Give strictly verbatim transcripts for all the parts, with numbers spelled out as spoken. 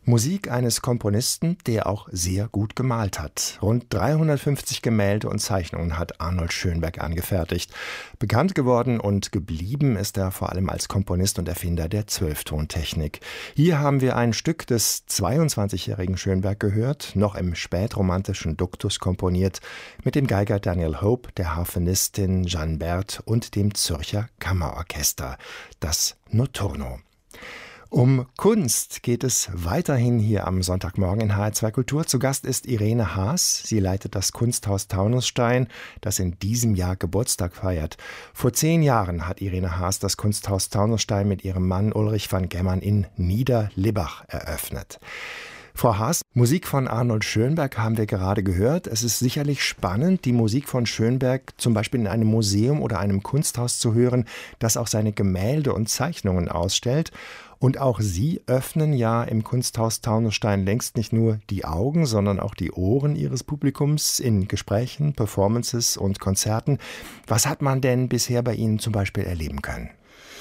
Musik eines Komponisten, der auch sehr gut gemalt hat. Rund dreihundertfünfzig Gemälde und Zeichnungen hat Arnold Schönberg angefertigt. Bekannt geworden und geblieben ist er vor allem als Komponist und Erfinder der Zwölftontechnik. Hier haben wir ein Stück des zweiundzwanzigjährigen Schönberg gehört, noch im spätromantischen Duktus komponiert, mit dem Geiger Daniel Hope, der Harfenistin Jeanne Berth und dem Zürcher Kammerorchester, das Notturno. Um Kunst geht es weiterhin hier am Sonntagmorgen in H R zwei Kultur. Zu Gast ist Irene Haas. Sie leitet das Kunsthaus Taunusstein, das in diesem Jahr Geburtstag feiert. Vor zehn Jahren hat Irene Haas das Kunsthaus Taunusstein mit ihrem Mann Ulrich van Gemmern in Niederlibbach eröffnet. Frau Haas, Musik von Arnold Schönberg haben wir gerade gehört. Es ist sicherlich spannend, die Musik von Schönberg zum Beispiel in einem Museum oder einem Kunsthaus zu hören, das auch seine Gemälde und Zeichnungen ausstellt. Und auch Sie öffnen ja im Kunsthaus Taunusstein längst nicht nur die Augen, sondern auch die Ohren Ihres Publikums in Gesprächen, Performances und Konzerten. Was hat man denn bisher bei Ihnen zum Beispiel erleben können?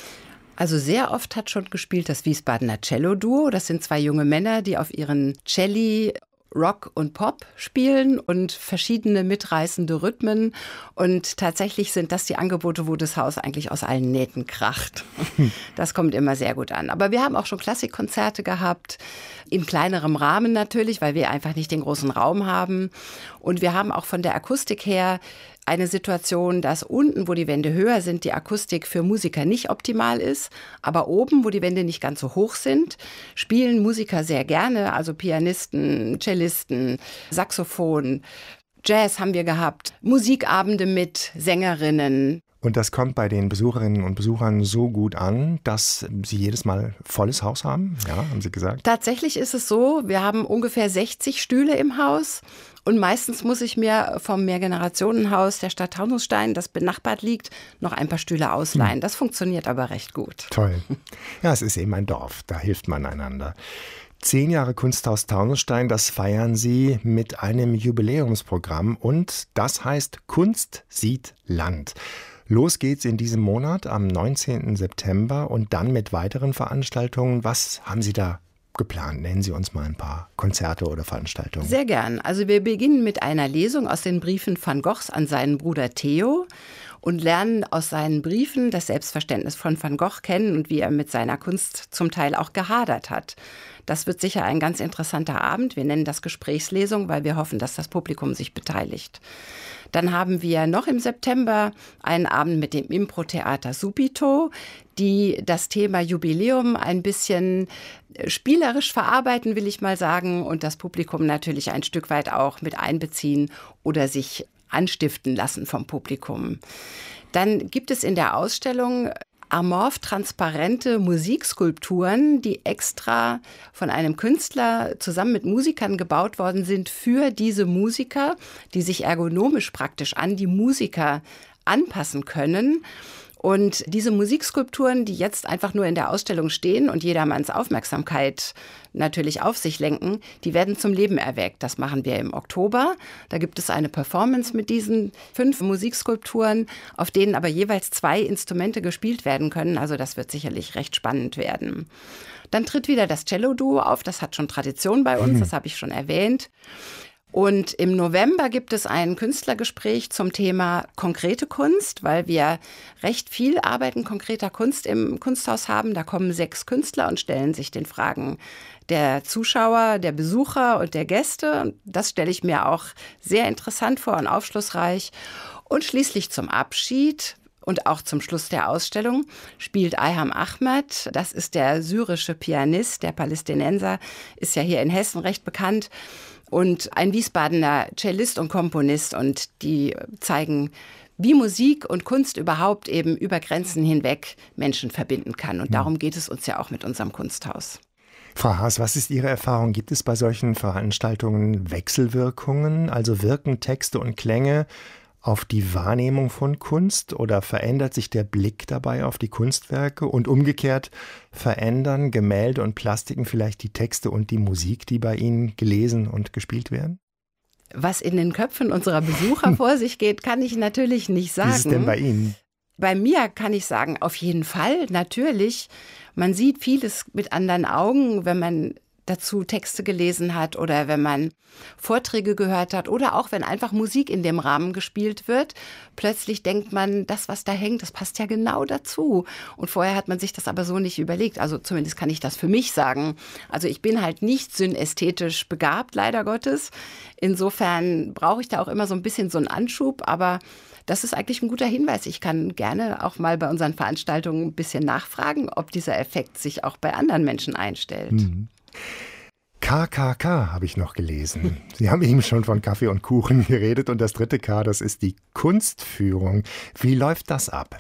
Also sehr oft hat schon gespielt das Wiesbadener Cello-Duo. Das sind zwei junge Männer, die auf ihren Celli Rock und Pop spielen und verschiedene mitreißende Rhythmen. Und tatsächlich sind das die Angebote, wo das Haus eigentlich aus allen Nähten kracht. Das kommt immer sehr gut an. Aber wir haben auch schon Klassikkonzerte gehabt, in kleinerem Rahmen natürlich, weil wir einfach nicht den großen Raum haben. Und wir haben auch von der Akustik her eine Situation, dass unten, wo die Wände höher sind, die Akustik für Musiker nicht optimal ist. Aber oben, wo die Wände nicht ganz so hoch sind, spielen Musiker sehr gerne. Also Pianisten, Cellisten, Saxophon, Jazz haben wir gehabt, Musikabende mit Sängerinnen. Und das kommt bei den Besucherinnen und Besuchern so gut an, dass Sie jedes Mal volles Haus haben? Ja, haben Sie gesagt? Tatsächlich ist es so, wir haben ungefähr sechzig Stühle im Haus. Und meistens muss ich mir vom Mehrgenerationenhaus der Stadt Taunusstein, das benachbart liegt, noch ein paar Stühle ausleihen. Das funktioniert aber recht gut. Toll. Ja, es ist eben ein Dorf, da hilft man einander. Zehn Jahre Kunsthaus Taunusstein, das feiern Sie mit einem Jubiläumsprogramm und das heißt Kunst sieht Land. Los geht's in diesem Monat am neunzehnten September und dann mit weiteren Veranstaltungen. Was haben Sie da geplant? Nennen Sie uns mal ein paar Konzerte oder Veranstaltungen. Sehr gern. Also wir beginnen mit einer Lesung aus den Briefen Van Goghs an seinen Bruder Theo und lernen aus seinen Briefen das Selbstverständnis von Van Gogh kennen und wie er mit seiner Kunst zum Teil auch gehadert hat. Das wird sicher ein ganz interessanter Abend. Wir nennen das Gesprächslesung, weil wir hoffen, dass das Publikum sich beteiligt. Dann haben wir noch im September einen Abend mit dem Impro-Theater Subito, die das Thema Jubiläum ein bisschen spielerisch verarbeiten, will ich mal sagen, und das Publikum natürlich ein Stück weit auch mit einbeziehen oder sich anstiften lassen vom Publikum. Dann gibt es in der Ausstellung amorph transparente Musikskulpturen, die extra von einem Künstler zusammen mit Musikern gebaut worden sind für diese Musiker, die sich ergonomisch praktisch an die Musiker anpassen können. Und diese Musikskulpturen, die jetzt einfach nur in der Ausstellung stehen und jedermanns Aufmerksamkeit natürlich auf sich lenken, die werden zum Leben erweckt. Das machen wir im Oktober. Da gibt es eine Performance mit diesen fünf Musikskulpturen, auf denen aber jeweils zwei Instrumente gespielt werden können. Also das wird sicherlich recht spannend werden. Dann tritt wieder das Cello-Duo auf. Das hat schon Tradition bei uns, das habe ich schon erwähnt. Und im November gibt es ein Künstlergespräch zum Thema konkrete Kunst, weil wir recht viel Arbeiten konkreter Kunst im Kunsthaus haben. Da kommen sechs Künstler und stellen sich den Fragen der Zuschauer, der Besucher und der Gäste. Und das stelle ich mir auch sehr interessant vor und aufschlussreich. Und schließlich zum Abschied und auch zum Schluss der Ausstellung spielt Ayham Ahmed. Das ist der syrische Pianist, der Palästinenser, ist ja hier in Hessen recht bekannt. Und ein Wiesbadener Cellist und Komponist, und die zeigen, wie Musik und Kunst überhaupt eben über Grenzen hinweg Menschen verbinden kann. Und darum geht es uns ja auch mit unserem Kunsthaus. Frau Haas, was ist Ihre Erfahrung? Gibt es bei solchen Veranstaltungen Wechselwirkungen? Also wirken Texte und Klänge auf die Wahrnehmung von Kunst oder verändert sich der Blick dabei auf die Kunstwerke und umgekehrt verändern Gemälde und Plastiken vielleicht die Texte und die Musik, die bei Ihnen gelesen und gespielt werden? Was in den Köpfen unserer Besucher vor sich geht, kann ich natürlich nicht sagen. Wie ist es denn bei Ihnen? Bei mir kann ich sagen, auf jeden Fall, natürlich. Man sieht vieles mit anderen Augen, wenn man dazu Texte gelesen hat oder wenn man Vorträge gehört hat oder auch wenn einfach Musik in dem Rahmen gespielt wird, plötzlich denkt man, das, was da hängt, das passt ja genau dazu. Und vorher hat man sich das aber so nicht überlegt. Also zumindest kann ich das für mich sagen. Also ich bin halt nicht synästhetisch begabt, leider Gottes. Insofern brauche ich da auch immer so ein bisschen so einen Anschub, aber das ist eigentlich ein guter Hinweis. Ich kann gerne auch mal bei unseren Veranstaltungen ein bisschen nachfragen, ob dieser Effekt sich auch bei anderen Menschen einstellt. Mhm. K K K habe ich noch gelesen. Sie haben eben schon von Kaffee und Kuchen geredet und das dritte K, das ist die Kunstführung. Wie läuft das ab?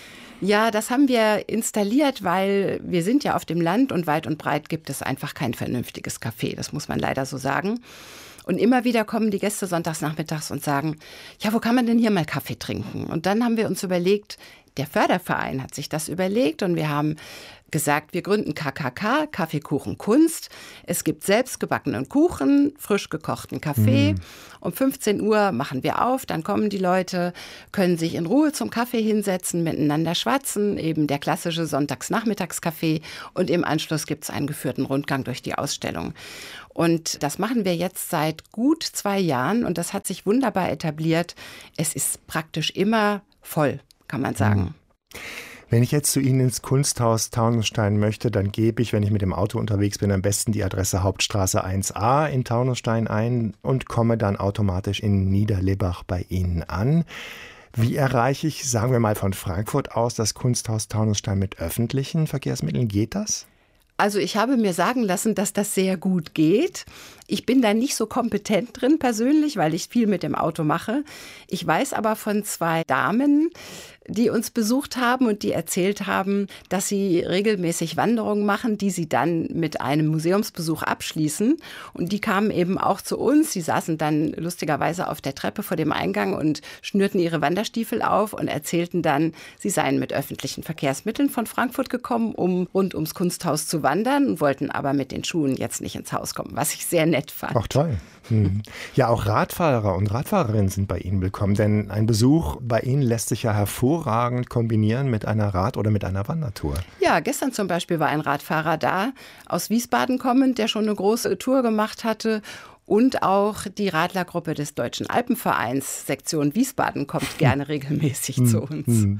Ja, das haben wir installiert, weil wir sind ja auf dem Land und weit und breit gibt es einfach kein vernünftiges Café. Das muss man leider so sagen. Und immer wieder kommen die Gäste sonntags nachmittags und sagen, ja, wo kann man denn hier mal Kaffee trinken? Und dann haben wir uns überlegt, der Förderverein hat sich das überlegt und wir haben gesagt, wir gründen K K K, Kaffee, Kuchen, Kunst. Es gibt selbstgebackenen Kuchen, frisch gekochten Kaffee. Mhm. Um fünfzehn Uhr machen wir auf, dann kommen die Leute, können sich in Ruhe zum Kaffee hinsetzen, miteinander schwatzen, eben der klassische Sonntagsnachmittagskaffee. Und im Anschluss gibt es einen geführten Rundgang durch die Ausstellung. Und das machen wir jetzt seit gut zwei Jahren und das hat sich wunderbar etabliert. Es ist praktisch immer voll, kann man sagen. Wenn ich jetzt zu Ihnen ins Kunsthaus Taunusstein möchte, dann gebe ich, wenn ich mit dem Auto unterwegs bin, am besten die Adresse Hauptstraße eins a in Taunusstein ein und komme dann automatisch in Niederlebach bei Ihnen an. Wie erreiche ich, sagen wir mal von Frankfurt aus, das Kunsthaus Taunusstein mit öffentlichen Verkehrsmitteln? Geht das? Also ich habe mir sagen lassen, dass das sehr gut geht. Ich bin da nicht so kompetent drin persönlich, weil ich viel mit dem Auto mache. Ich weiß aber von zwei Damen, die uns besucht haben und die erzählt haben, dass sie regelmäßig Wanderungen machen, die sie dann mit einem Museumsbesuch abschließen. Und die kamen eben auch zu uns. Sie saßen dann lustigerweise auf der Treppe vor dem Eingang und schnürten ihre Wanderstiefel auf und erzählten dann, sie seien mit öffentlichen Verkehrsmitteln von Frankfurt gekommen, um rund ums Kunsthaus zu wandern und wollten aber mit den Schuhen jetzt nicht ins Haus kommen, was ich sehr nett fand. Ach toll. Hm. Ja, auch Radfahrer und Radfahrerinnen sind bei Ihnen willkommen, denn ein Besuch bei Ihnen lässt sich ja hervorragend kombinieren mit einer Rad- oder mit einer Wandertour. Ja, gestern zum Beispiel war ein Radfahrer da, aus Wiesbaden kommend, der schon eine große Tour gemacht hatte. Und auch die Radlergruppe des Deutschen Alpenvereins, Sektion Wiesbaden, kommt gerne regelmäßig hm. zu uns. Hm.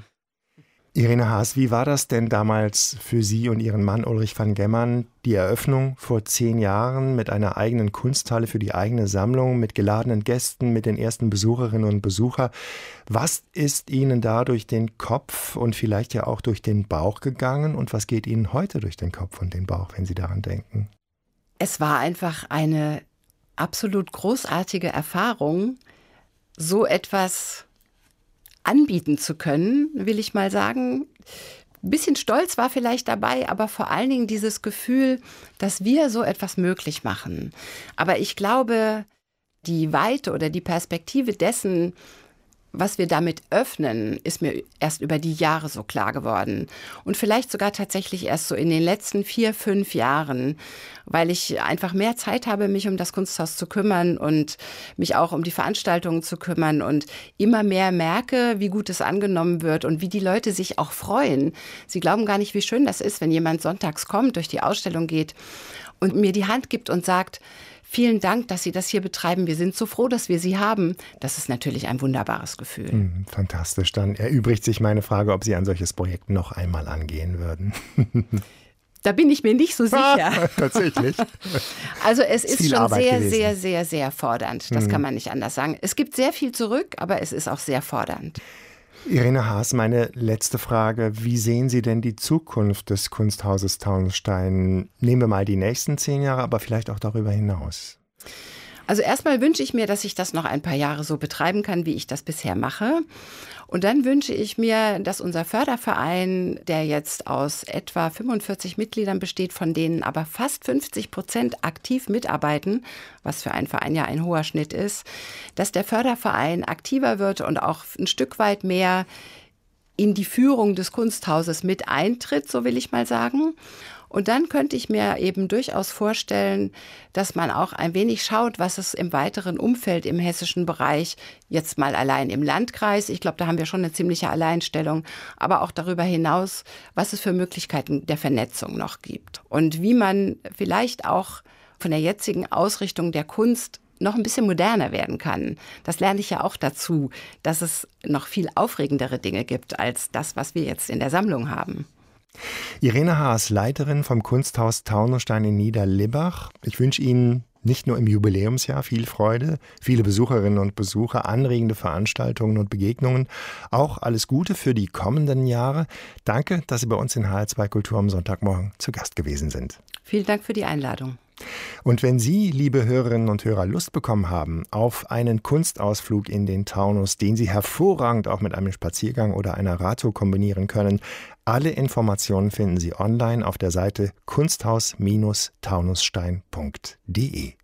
Irene Haas, wie war das denn damals für Sie und Ihren Mann Ulrich van Gemmern, die Eröffnung vor zehn Jahren mit einer eigenen Kunsthalle für die eigene Sammlung, mit geladenen Gästen, mit den ersten Besucherinnen und Besuchern? Was ist Ihnen da durch den Kopf und vielleicht ja auch durch den Bauch gegangen und was geht Ihnen heute durch den Kopf und den Bauch, wenn Sie daran denken? Es war einfach eine absolut großartige Erfahrung, so etwas anbieten zu können, will ich mal sagen. Ein bisschen Stolz war vielleicht dabei, aber vor allen Dingen dieses Gefühl, dass wir so etwas möglich machen. Aber ich glaube, die Weite oder die Perspektive dessen, was wir damit öffnen, ist mir erst über die Jahre so klar geworden. Und vielleicht sogar tatsächlich erst so in den letzten vier, fünf Jahren, weil ich einfach mehr Zeit habe, mich um das Kunsthaus zu kümmern und mich auch um die Veranstaltungen zu kümmern und immer mehr merke, wie gut es angenommen wird und wie die Leute sich auch freuen. Sie glauben gar nicht, wie schön das ist, wenn jemand sonntags kommt, durch die Ausstellung geht und mir die Hand gibt und sagt, vielen Dank, dass Sie das hier betreiben. Wir sind so froh, dass wir Sie haben. Das ist natürlich ein wunderbares Gefühl. Hm, fantastisch. Dann erübrigt sich meine Frage, ob Sie ein solches Projekt noch einmal angehen würden. Da bin ich mir nicht so sicher. Ah, tatsächlich. Also es ist viel schon Arbeit sehr, gewesen. sehr, sehr, sehr fordernd. Das hm. kann man nicht anders sagen. Es gibt sehr viel zurück, aber es ist auch sehr fordernd. Irene Haas, meine letzte Frage. Wie sehen Sie denn die Zukunft des Kunsthauses Taunusstein? Nehmen wir mal die nächsten zehn Jahre, aber vielleicht auch darüber hinaus. Also erstmal wünsche ich mir, dass ich das noch ein paar Jahre so betreiben kann, wie ich das bisher mache. Und dann wünsche ich mir, dass unser Förderverein, der jetzt aus etwa fünfundvierzig Mitgliedern besteht, von denen aber fast fünfzig Prozent aktiv mitarbeiten, was für einen Verein ja ein hoher Schnitt ist, dass der Förderverein aktiver wird und auch ein Stück weit mehr in die Führung des Kunsthauses mit eintritt, so will ich mal sagen. Und dann könnte ich mir eben durchaus vorstellen, dass man auch ein wenig schaut, was es im weiteren Umfeld im hessischen Bereich, jetzt mal allein im Landkreis, ich glaube, da haben wir schon eine ziemliche Alleinstellung, aber auch darüber hinaus, was es für Möglichkeiten der Vernetzung noch gibt. Und wie man vielleicht auch von der jetzigen Ausrichtung der Kunst noch ein bisschen moderner werden kann. Das lerne ich ja auch dazu, dass es noch viel aufregendere Dinge gibt als das, was wir jetzt in der Sammlung haben. Irene Haas, Leiterin vom Kunsthaus Taunusstein in Niederlibbach. Ich wünsche Ihnen nicht nur im Jubiläumsjahr viel Freude, viele Besucherinnen und Besucher, anregende Veranstaltungen und Begegnungen. Auch alles Gute für die kommenden Jahre. Danke, dass Sie bei uns in H R zwei Kultur am Sonntagmorgen zu Gast gewesen sind. Vielen Dank für die Einladung. Und wenn Sie, liebe Hörerinnen und Hörer, Lust bekommen haben auf einen Kunstausflug in den Taunus, den Sie hervorragend auch mit einem Spaziergang oder einer Radtour kombinieren können, alle Informationen finden Sie online auf der Seite kunsthaus Bindestrich taunusstein punkt de.